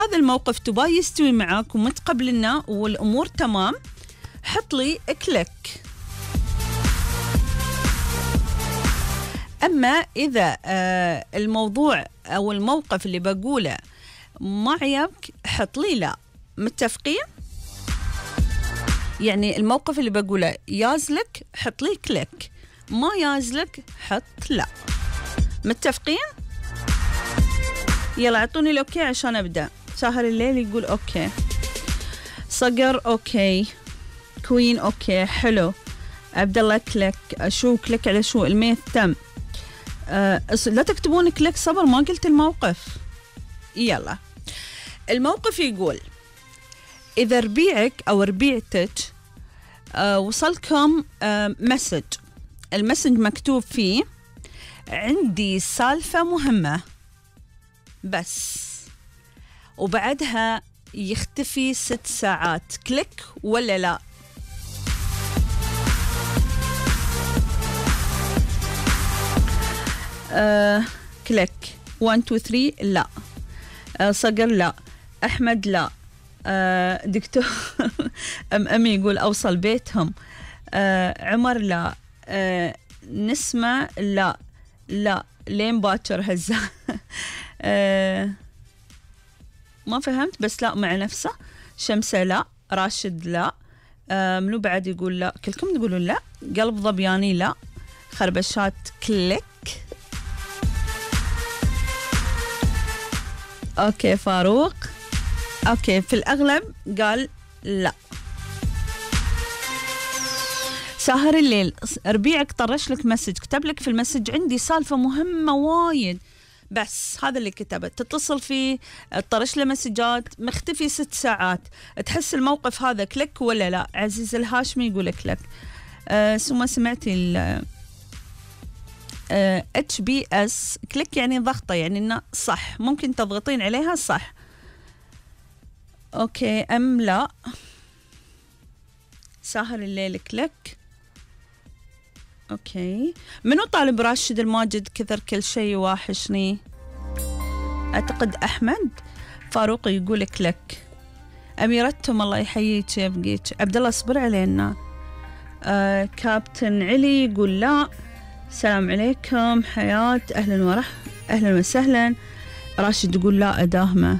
هذا الموقف تباي يستوي معاك ومتقبلنا والأمور تمام، حط لي كليك. أما إذا الموضوع أو الموقف اللي بقوله ما عجبك حط لي لا. متفقين؟ يعني الموقف اللي بقوله يازلك حط لي كليك، ما يازلك حط لا. متفقين؟ يلا اعطوني الأوكي عشان أبدأ. ساهر الليل يقول أوكي، صقر أوكي، كوين أوكي، حلو. عبد الله كليك، شو كليك على شو؟ الميث تم. لا تكتبون كليك صبر، ما قلت الموقف. يلا الموقف يقول إذا ربيعك أو ربيعتك وصلكم مسج، المسج مكتوب فيه عندي سالفة مهمة بس، وبعدها يختفي 6 ساعات، كليك ولا لا؟ كليك 1 2 3 لا. صقر لا. أحمد لا. دكتور أمي يقول أوصل بيتهم. عمر لا. نسمة لا. لا لين باكر هزة. ما فهمت بس لا مع نفسه. شمسة لا. راشد لا. منو بعد يقول لا؟ كلكم تقولون لا. قلب ضبياني لا. خربشات كليك. اوكي فاروق اوكي، في الاغلب قال لا. ساهر الليل، ربيعك طرش لك مسج، كتب لك في المسج عندي سالفة مهمة وايد، بس هذا اللي كتبه. تتصل فيه، طرش له مسجات، مختفي 6 ساعات، تحس الموقف هذا كليك ولا لا؟ عزيز الهاشمي يقول كليك. ثم سمعتي HBS كليك يعني ضغطة، يعني إنه صح، ممكن تضغطين عليها صح. أوكي أم لا. ساهر الليل كليك. أوكي منو طالب راشد الماجد كثر كل شيء واحشني؟ أعتقد أحمد. فاروق يقول كليك. أميرتهم الله يحييك يبقيك. عبد الله اصبر علينا. كابتن علي يقول لا. السلام عليكم حياة، أهلا وسهلا. راشد يقول لا أداهمة.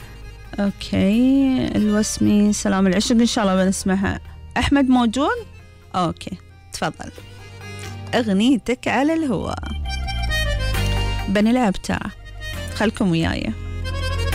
أوكي الوسمي سلام العشق إن شاء الله بنسمعها. أحمد موجود؟ أوكي تفضل، أغنيتك على الهواء بنلعب تاع، خلكم وياي.